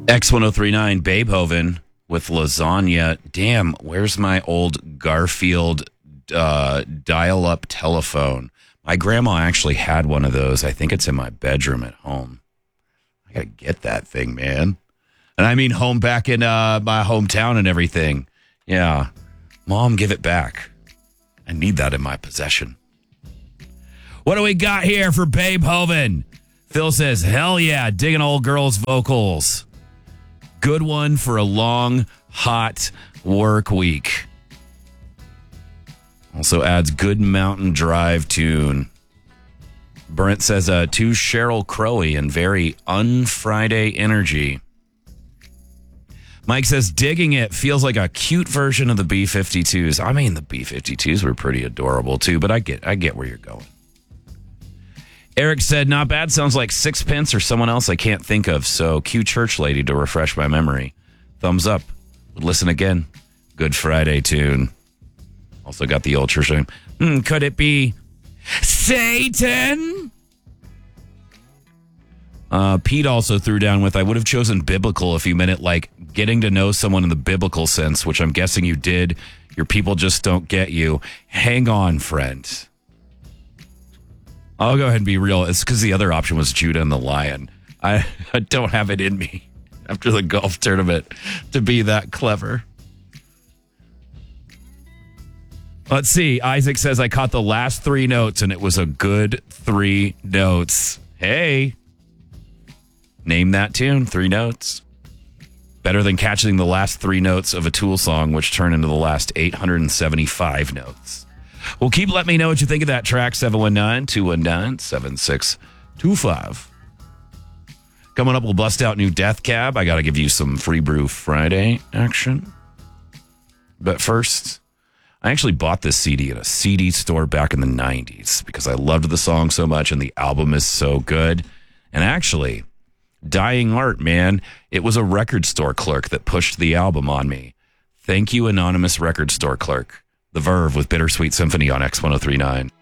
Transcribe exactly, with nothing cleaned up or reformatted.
X ten thirty-nine, Babehoven with lasagna. Damn, where's my old Garfield uh, dial-up telephone? My grandma actually had one of those. I think it's in my bedroom at home. I gotta get that thing, man. And I mean home back in uh, my hometown and everything. Yeah. Mom, give it back. I need that in my possession. What do we got here for Babehoven? Phil says, hell yeah, digging old girls' vocals. Good one for a long, hot work week. Also adds good Mountain Drive tune. Brent says, uh, to Sheryl Crow and very un-Friday energy. Mike says, digging it, feels like a cute version of the B fifty-twos. I mean, the B fifty-twos were pretty adorable too, but I get, I get where you're going. Eric said, not bad. Sounds like Sixpence or someone else I can't think of. So cue Church Lady to refresh my memory. Thumbs up. Would listen again. Good Friday tune. Also got the old church name. Hmm, could it be Satan? Uh, Pete also threw down with, I would have chosen biblical if you meant it like getting to know someone in the biblical sense, which I'm guessing you did. Your people just don't get you. Hang on, friend. I'll go ahead and be real. It's because the other option was Judah and the Lion. I, I don't have it in me after the golf tournament to be that clever. Let's see. Isaac says, I caught the last three notes, and it was a good three notes. Hey. Name that tune. Three notes. Better than catching the last three notes of a Tool song, which turn into the last eight hundred seventy-five notes. Well, keep letting me know what you think of that track. seven one nine, two one nine, seven six two five. Coming up, we'll bust out new Death Cab. I got to give you some Free Brew Friday action. But first, I actually bought this C D at a C D store back in the nineties because I loved the song so much and the album is so good. And actually, Dying Art, man, it was a record store clerk that pushed the album on me. Thank you, anonymous record store clerk. The Verve with Bittersweet Symphony on X ten thirty-nine.